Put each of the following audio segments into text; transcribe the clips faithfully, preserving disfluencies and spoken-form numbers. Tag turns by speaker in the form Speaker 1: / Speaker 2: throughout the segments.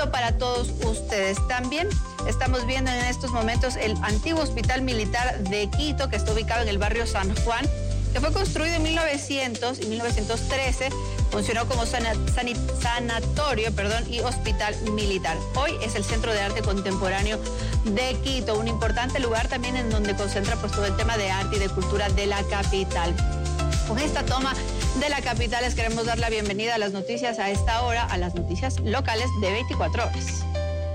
Speaker 1: Quito para todos ustedes. También estamos viendo en estos momentos el antiguo Hospital Militar de Quito, que está ubicado en el barrio San Juan, que fue construido en mil novecientos y mil novecientos trece, funcionó como sana, sanit, sanatorio perdón, y hospital militar. Hoy es el Centro de Arte Contemporáneo de Quito, un importante lugar también en donde concentra pues, todo el tema de arte y de cultura de la capital. Con esta toma de la capital les queremos dar la bienvenida a las noticias a esta hora, a las noticias locales de veinticuatro horas.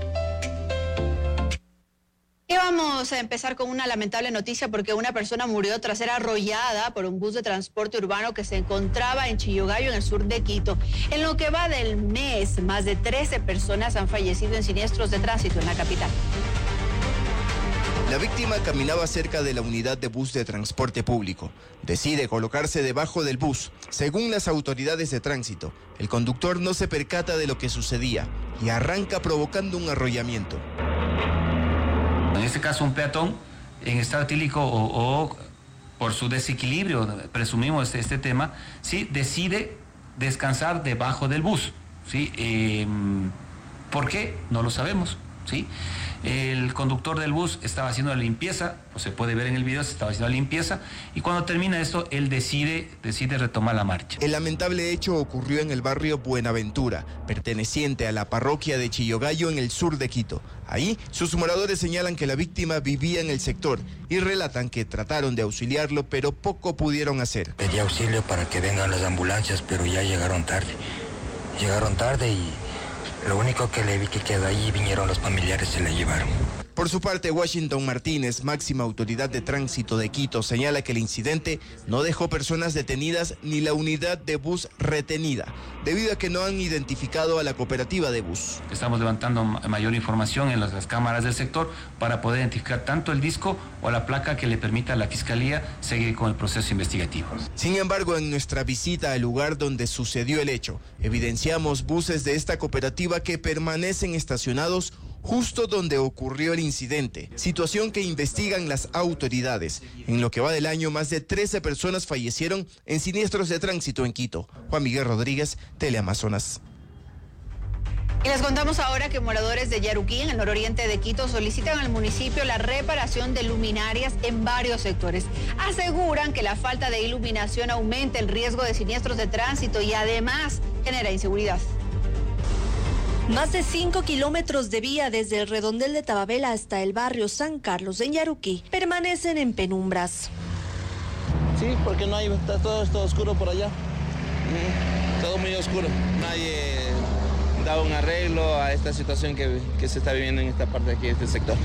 Speaker 1: Y vamos a empezar con una lamentable noticia porque una persona murió tras ser arrollada por un bus de transporte urbano que se encontraba en Chillogallo, en el sur de Quito. En lo que va del mes, más de trece personas han fallecido en siniestros de tránsito en la capital.
Speaker 2: La víctima caminaba cerca de la unidad de bus de transporte público. Decide colocarse debajo del bus. Según las autoridades de tránsito, el conductor no se percata de lo que sucedía y arranca provocando un arrollamiento.
Speaker 3: En este caso, un peatón en estado etílico o, o por su desequilibrio, presumimos este, este tema, ¿sí? Decide descansar debajo del bus. ¿Sí? Eh, ¿Por qué? No lo sabemos. ¿Sí? El conductor del bus estaba haciendo la limpieza, pues se puede ver en el video, se estaba haciendo la limpieza, y cuando termina esto, él decide, decide retomar la marcha.
Speaker 2: El lamentable hecho ocurrió en el barrio Buenaventura, perteneciente a la parroquia de Chillogallo en el sur de Quito. Ahí, sus moradores señalan que la víctima vivía en el sector y relatan que trataron de auxiliarlo, pero poco pudieron hacer.
Speaker 4: Pedí auxilio para que vengan las ambulancias, pero ya llegaron tarde. Llegaron tarde y lo único que le vi que quedó ahí, vinieron los familiares y se la llevaron.
Speaker 2: Por su parte, Washington Martínez, máxima autoridad de tránsito de Quito, señala que el incidente no dejó personas detenidas ni la unidad de bus retenida, debido a que no han identificado a la cooperativa de bus.
Speaker 3: Estamos levantando mayor información en las, las cámaras del sector para poder identificar tanto el disco o la placa que le permita a la Fiscalía seguir con el proceso investigativo.
Speaker 2: Sin embargo, en nuestra visita al lugar donde sucedió el hecho, evidenciamos buses de esta cooperativa que permanecen estacionados justo donde ocurrió el incidente, situación que investigan las autoridades. En lo que va del año, más de trece personas fallecieron en siniestros de tránsito en Quito. Juan Miguel Rodríguez, Teleamazonas.
Speaker 1: Y les contamos ahora que moradores de Yaruquí, en el nororiente de Quito, solicitan al municipio la reparación de luminarias en varios sectores. Aseguran que la falta de iluminación aumenta el riesgo de siniestros de tránsito y además genera inseguridad.
Speaker 5: Más de cinco kilómetros de vía desde el redondel de Tababela hasta el barrio San Carlos en Yaruquí permanecen en penumbras.
Speaker 6: Sí, porque no hay, está todo esto oscuro por allá. Todo muy oscuro. Nadie da un arreglo a esta situación que, que se está viviendo en esta parte de aquí, de este sector.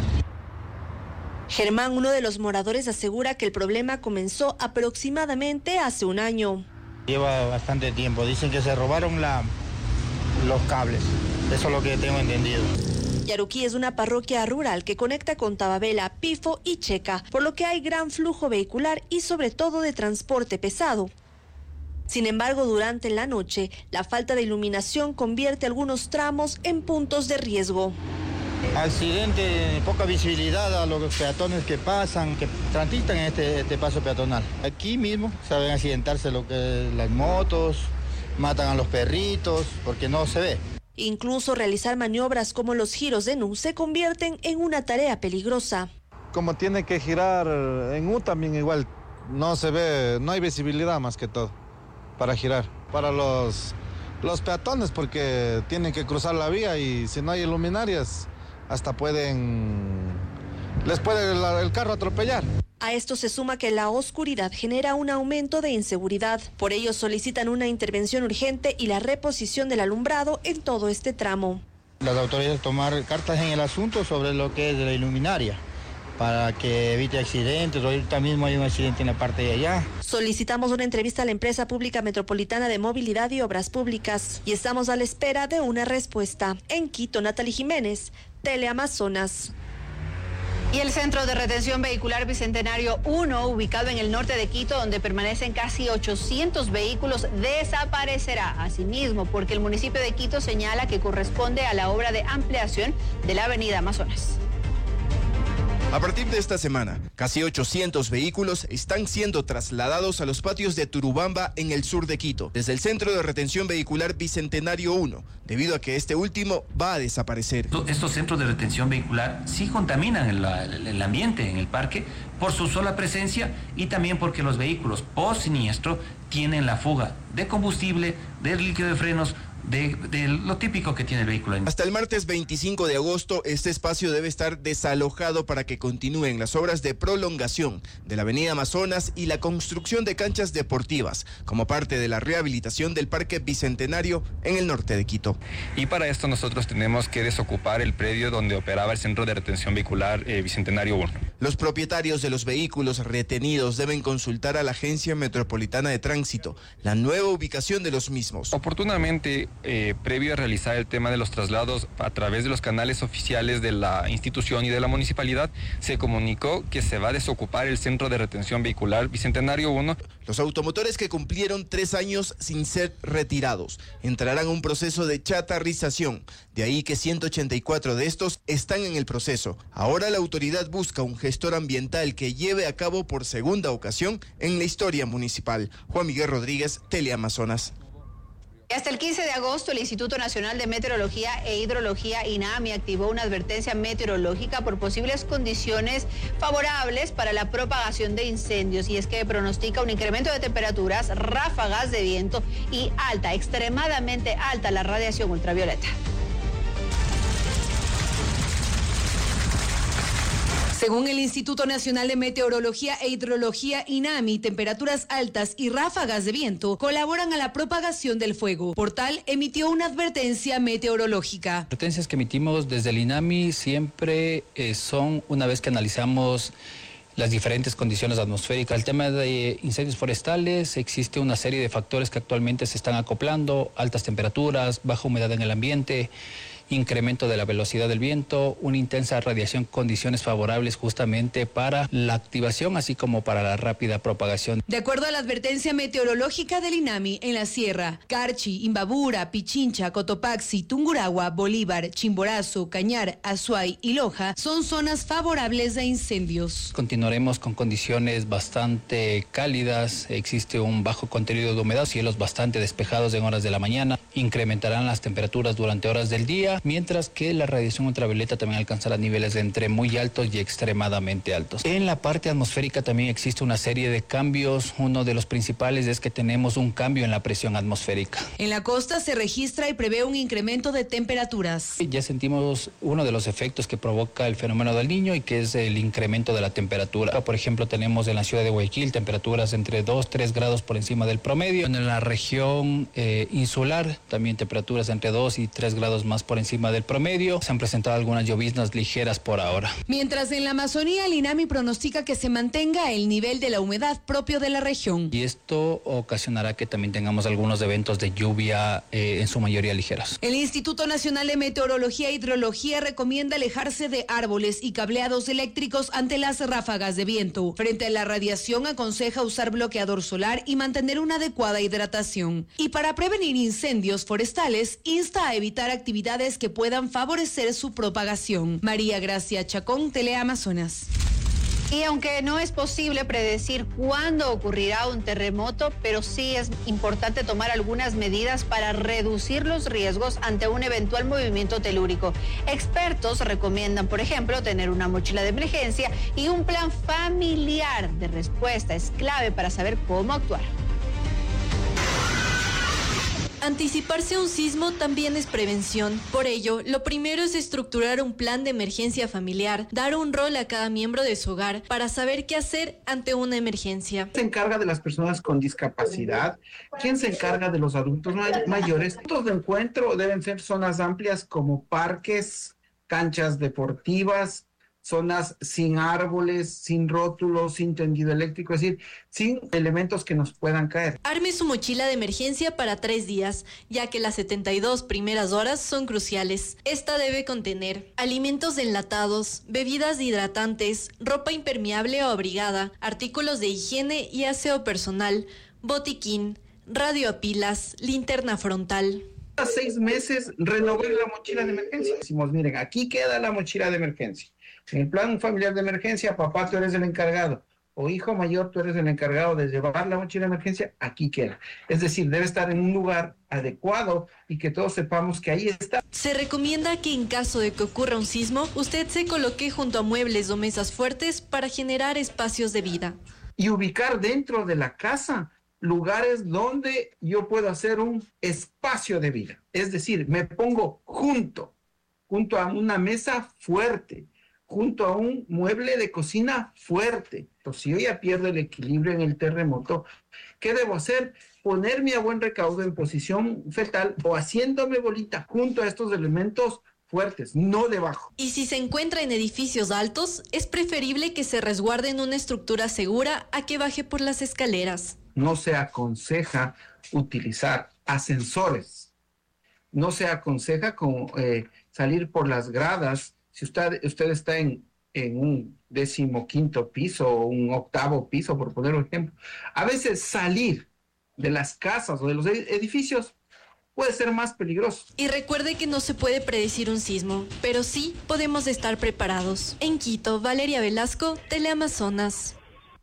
Speaker 5: Germán, uno de los moradores, asegura que el problema comenzó aproximadamente hace un año.
Speaker 7: Lleva bastante tiempo. Dicen que se robaron la, los cables. Eso es lo que tengo entendido.
Speaker 5: Yaruquí es una parroquia rural que conecta con Tababela, Pifo y Checa, por lo que hay gran flujo vehicular y sobre todo de transporte pesado. Sin embargo, durante la noche, la falta de iluminación convierte algunos tramos en puntos de riesgo.
Speaker 7: Accidente, poca visibilidad a los peatones que pasan, que transitan en este, este paso peatonal. Aquí mismo saben accidentarse lo que las motos, matan a los perritos porque no se ve.
Speaker 5: Incluso realizar maniobras como los giros de Nu se convierten en una tarea peligrosa.
Speaker 8: Como tiene que girar en U también igual, no se ve, no hay visibilidad más que todo para girar. Para los, los peatones porque tienen que cruzar la vía y si no hay luminarias hasta pueden, les puede el, el carro atropellar.
Speaker 5: A esto se suma que la oscuridad genera un aumento de inseguridad. Por ello solicitan una intervención urgente y la reposición del alumbrado en todo este tramo.
Speaker 7: Las autoridades tomar cartas en el asunto sobre lo que es de la iluminaria, para que evite accidentes. Ahorita mismo hay un accidente en la parte de allá.
Speaker 5: Solicitamos una entrevista a la empresa pública metropolitana de movilidad y obras públicas y estamos a la espera de una respuesta. En Quito, Natalie Jiménez, Teleamazonas.
Speaker 1: Y el Centro de Retención Vehicular Bicentenario uno, ubicado en el norte de Quito, donde permanecen casi ochocientos vehículos, desaparecerá. Asimismo, porque el municipio de Quito señala que corresponde a la obra de ampliación de la avenida Amazonas.
Speaker 2: A partir de esta semana, casi ochocientos vehículos están siendo trasladados a los patios de Turubamba en el sur de Quito, desde el Centro de Retención Vehicular Bicentenario uno, debido a que este último va a desaparecer.
Speaker 3: Estos centros de retención vehicular sí contaminan el, el ambiente en el parque por su sola presencia y también porque los vehículos post siniestro tienen la fuga de combustible, de líquido de frenos, De, de lo típico que tiene el vehículo.
Speaker 2: Hasta el martes veinticinco de agosto, este espacio debe estar desalojado para que continúen las obras de prolongación de la avenida Amazonas y la construcción de canchas deportivas, como parte de la rehabilitación del Parque Bicentenario en el norte de Quito.
Speaker 9: Y para esto nosotros tenemos que desocupar el predio donde operaba el Centro de Retención Vehicular eh, Bicentenario uno.
Speaker 2: Los propietarios de los vehículos retenidos deben consultar a la Agencia Metropolitana de Tránsito la nueva ubicación de los mismos.
Speaker 9: Oportunamente, Eh, previo a realizar el tema de los traslados a través de los canales oficiales de la institución y de la municipalidad, se comunicó que se va a desocupar el Centro de Retención Vehicular Bicentenario uno.
Speaker 2: Los automotores que cumplieron tres años sin ser retirados entrarán a un proceso de chatarrización, de ahí que ciento ochenta y cuatro de estos están en el proceso. Ahora la autoridad busca un gestor ambiental que lleve a cabo por segunda ocasión en la historia municipal. Juan Miguel Rodríguez, Teleamazonas.
Speaker 1: Hasta el quince de agosto, el Instituto Nacional de Meteorología e Hidrología, INAMI, activó una advertencia meteorológica por posibles condiciones favorables para la propagación de incendios, y es que pronostica un incremento de temperaturas, ráfagas de viento y alta, extremadamente alta la radiación ultravioleta.
Speaker 10: Según el Instituto Nacional de Meteorología e Hidrología, INAMI, temperaturas altas y ráfagas de viento colaboran a la propagación del fuego. Por tal, emitió una advertencia meteorológica.
Speaker 11: Las advertencias que emitimos desde el INAMI siempre eh, son una vez que analizamos las diferentes condiciones atmosféricas. El tema de incendios forestales, existe una serie de factores que actualmente se están acoplando: altas temperaturas, baja humedad en el ambiente, incremento de la velocidad del viento, una intensa radiación, condiciones favorables justamente para la activación, así como para la rápida propagación.
Speaker 10: De acuerdo a la advertencia meteorológica del INAMI, en la Sierra, Carchi, Imbabura, Pichincha, Cotopaxi, Tungurahua, Bolívar, Chimborazo, Cañar, Azuay y Loja son zonas favorables a incendios.
Speaker 11: Continuaremos con condiciones bastante cálidas, existe un bajo contenido de humedad, cielos bastante despejados en horas de la mañana, incrementarán las temperaturas durante horas del día, mientras que la radiación ultravioleta también alcanzará niveles de entre muy altos y extremadamente altos. En la parte atmosférica también existe una serie de cambios. Uno de los principales es que tenemos un cambio en la presión atmosférica.
Speaker 10: En la costa se registra y prevé un incremento de temperaturas.
Speaker 11: Ya sentimos uno de los efectos que provoca el fenómeno del Niño, y que es el incremento de la temperatura. Por ejemplo, tenemos en la ciudad de Guayaquil temperaturas entre dos a tres grados por encima del promedio. En la región eh, insular también temperaturas entre dos y tres grados más por encima del promedio. Se han presentado algunas lloviznas ligeras por ahora.
Speaker 10: Mientras en la Amazonía, el INAMI pronostica que se mantenga el nivel de la humedad propio de la región.
Speaker 11: Y esto ocasionará que también tengamos algunos eventos de lluvia, eh, en su mayoría ligeros.
Speaker 10: El Instituto Nacional de Meteorología e Hidrología recomienda alejarse de árboles y cableados eléctricos ante las ráfagas de viento. Frente a la radiación, aconseja usar bloqueador solar y mantener una adecuada hidratación. Y para prevenir incendios forestales, insta a evitar actividades que puedan favorecer su propagación. María Gracia Chacón, Teleamazonas.
Speaker 1: Y aunque no es posible predecir cuándo ocurrirá un terremoto, pero sí es importante tomar algunas medidas para reducir los riesgos ante un eventual movimiento telúrico. Expertos recomiendan, por ejemplo, tener una mochila de emergencia y un plan familiar de respuesta. Es clave para saber cómo actuar.
Speaker 12: Anticiparse a un sismo también es prevención. Por ello, lo primero es estructurar un plan de emergencia familiar, dar un rol a cada miembro de su hogar para saber qué hacer ante una emergencia.
Speaker 13: ¿Quién se encarga de las personas con discapacidad? ¿Quién se encarga de los adultos may- mayores? Puntos de encuentro deben ser zonas amplias como parques, canchas deportivas, zonas sin árboles, sin rótulos, sin tendido eléctrico, es decir, sin elementos que nos puedan caer.
Speaker 12: Arme su mochila de emergencia para tres días, ya que las setenta y dos primeras horas son cruciales. Esta debe contener alimentos enlatados, bebidas hidratantes, ropa impermeable o abrigada, artículos de higiene y aseo personal, botiquín, radio a pilas, linterna frontal.
Speaker 13: Cada seis meses renovar la mochila de emergencia. Decimos, miren, aquí queda la mochila de emergencia. En el plan familiar de emergencia, papá, tú eres el encargado. O hijo mayor, tú eres el encargado de llevar la mochila de emergencia, aquí queda. Es decir, debe estar en un lugar adecuado y que todos sepamos que ahí está.
Speaker 12: Se recomienda que en caso de que ocurra un sismo, usted se coloque junto a muebles o mesas fuertes para generar espacios de vida.
Speaker 13: Y ubicar dentro de la casa lugares donde yo puedo hacer un espacio de vida. Es decir, me pongo junto, junto a una mesa fuerte, junto a un mueble de cocina fuerte. Entonces, si yo ya pierdo el equilibrio en el terremoto, ¿qué debo hacer? Ponerme a buen recaudo en posición fetal o haciéndome bolita junto a estos elementos fuertes, no debajo.
Speaker 12: Y si se encuentra en edificios altos, es preferible que se resguarde en una estructura segura a que baje por las escaleras.
Speaker 13: No se aconseja utilizar ascensores. No se aconseja con, eh, salir por las gradas. Si usted, usted está en, en un decimoquinto piso o un octavo piso, por poner un ejemplo, a veces salir de las casas o de los edificios puede ser más peligroso.
Speaker 12: Y recuerde que no se puede predecir un sismo, pero sí podemos estar preparados. En Quito, Valeria Velasco, Teleamazonas.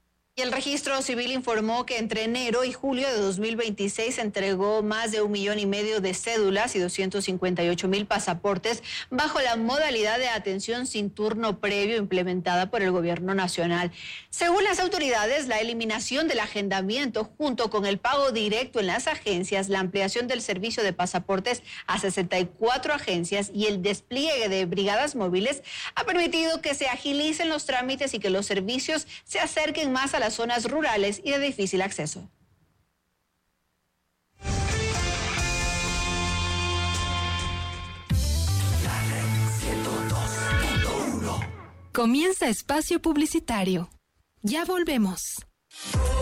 Speaker 1: Y el registro civil informó que entre enero y julio de dos mil veintiséis se entregó más de un millón y medio de cédulas y doscientos cincuenta y ocho mil pasaportes bajo la modalidad de atención sin turno previo implementada por el gobierno nacional. Según las autoridades, la eliminación del agendamiento junto con el pago directo en las agencias, la ampliación del servicio de pasaportes a sesenta y cuatro agencias y el despliegue de brigadas móviles ha permitido que se agilicen los trámites y que los servicios se acerquen más a las zonas rurales y de difícil acceso.
Speaker 14: Comienza espacio publicitario. Ya volvemos.